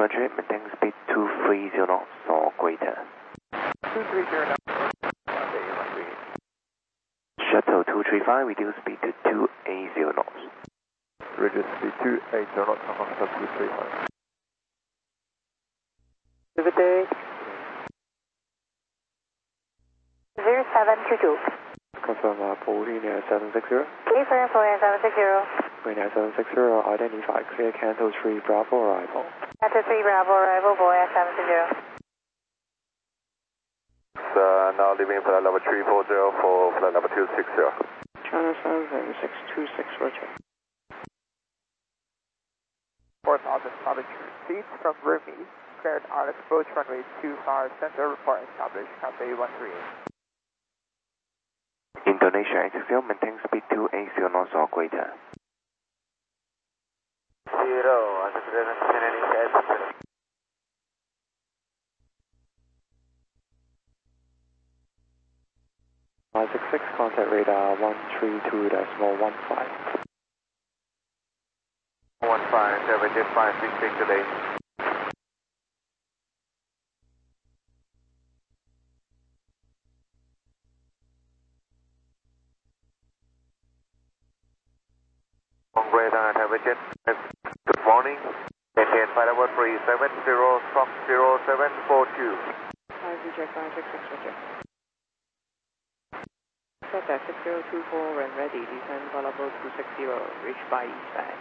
Roger, maintain speed 230 knots or greater. 230 knots. Shuttle 235, reduce speed to 280 knots. Reduce speed 280 knots, Shuttle 235. Good day. 0722. Confirm Pauline 760. Confirm Pauline 760. Pauline 760, identify clear Canto 3 Bravo arrival. Canto 3 Bravo arrival, Pauline 760. Now leaving flight level 340 for flight level 260. China 7626, Roger. 4000 altitude. Seats from Rumi. Cleared on approach runway 25 center, report established, Cathay 13. Indonesia 860, maintain speed 280 knots or greater. 566, contact radar 132.15. 15, today. Good morning. Maintain flight level 370, Fox 0742. 566, Roger. Set at 6024 when ready, descend for level 260, reach by eastbound.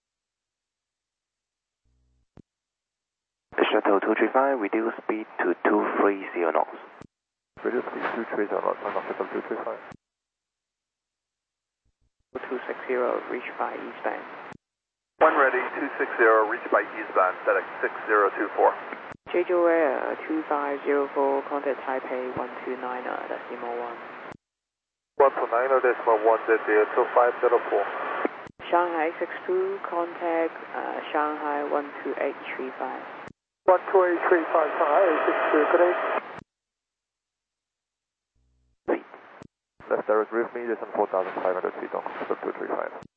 Shuttle 235, reduce speed to 230 knots. Reduce speed 230 knots, Shuttle 235. 260, reach by eastbound. One ready, 260, reach by eastbound, FedEx 6024. Jeju Air 2504, contact Taipei 129.1. 129.1, Shanghai 62, contact Shanghai 12835. 12835, Shanghai 62, good day. Left direct reef me, descend 4,500 feet on Shuttle 235.